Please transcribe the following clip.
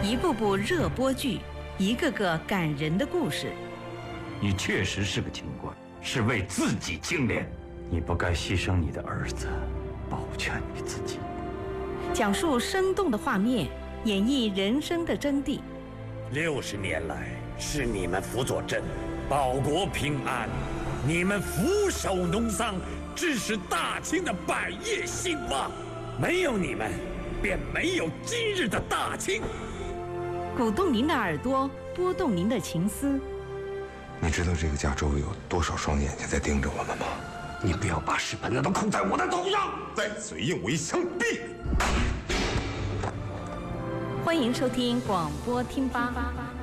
一部部热播剧，一个个感人的故事。 你确实是个清官，是为自己清廉，你不该牺牲你的儿子，保全你自己。 讲述生动的画面，演绎人生的真谛。 60年来，是你们辅佐朕，保国平安；你们俯首农桑，致使大清的百业兴旺。没有你们，便没有今日的大清。 鼓动您的耳朵，拨动您的情思。 你知道这个家周围有多少双眼睛在盯着我们吗？ 你不要把屎盆子都扣在我的头上！ 在此应为相毙。 欢迎收听广播听吧。